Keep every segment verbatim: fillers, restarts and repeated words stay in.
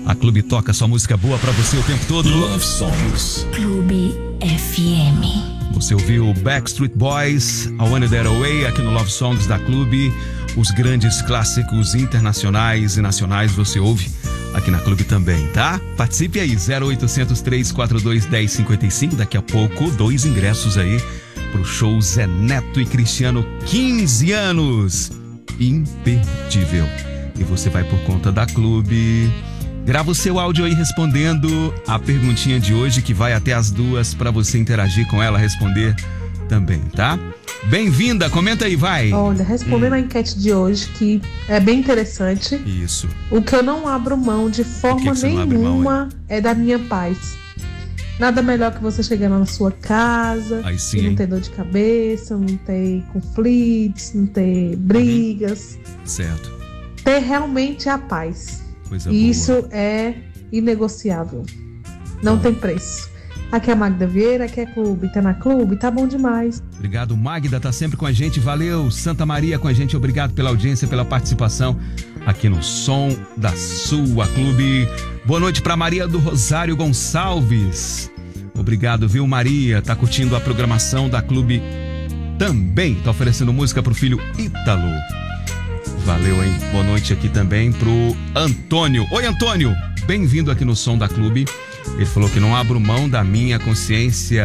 A Clube toca sua música boa pra você o tempo todo. Love Songs. Clube F M. Você ouviu Backstreet Boys, I Wanna That Away, aqui no Love Songs da Clube. Os grandes clássicos internacionais e nacionais você ouve aqui na Clube também, tá? Participe aí, zero oitocentos, três quatro dois, um zero cinco cinco. Daqui a pouco, dois ingressos aí pro show Zé Neto e Cristiano, quinze anos. Imperdível. E você vai por conta da Clube. Grava o seu áudio aí respondendo a perguntinha de hoje, que vai até as duas para você interagir com ela, responder também, tá? Bem-vinda, comenta aí, vai. Olha, respondendo hum. a enquete de hoje, que é bem interessante. Isso. O que eu não abro mão de forma que que nenhuma mão, é da minha paz. Nada melhor que você chegar na sua casa aí sim, e não hein? ter dor de cabeça, não ter conflitos, não ter brigas. Uhum. Certo. Ter realmente a paz. Coisa e boa. isso é inegociável. Não bom. tem preço. Aqui é a Magda Vieira, aqui é Clube. Tá na Clube? Tá bom demais. Obrigado, Magda, tá sempre com a gente. Valeu, Santa Maria com a gente. Obrigado pela audiência, pela participação aqui no Som da Sua Clube. Boa noite para Maria do Rosário Gonçalves. Obrigado, viu, Maria? Tá curtindo a programação da Clube também. Tá oferecendo música pro filho Ítalo. Valeu, hein? Boa noite aqui também pro Antônio. Oi, Antônio! Bem-vindo aqui no Som da Clube. Ele falou que não abro mão da minha consciência,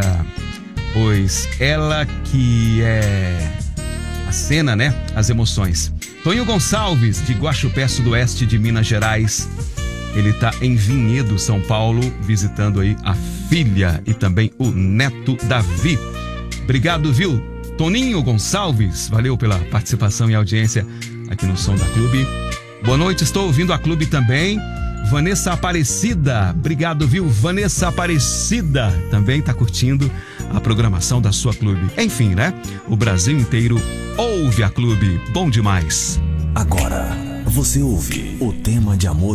pois ela que é a cena, né? As emoções. Tonho Gonçalves, de Guaxupé, sudoeste de Minas Gerais. Ele tá em Vinhedo, São Paulo, visitando aí a filha e também o neto Davi. Obrigado, viu, Toninho Gonçalves? Valeu pela participação e audiência aqui no Som da Clube. Boa noite, estou ouvindo a Clube também. Vanessa Aparecida, obrigado, viu? Vanessa Aparecida também tá curtindo a programação da sua Clube. Enfim, né? O Brasil inteiro ouve a Clube. Bom demais. Agora, você ouve o tema de amor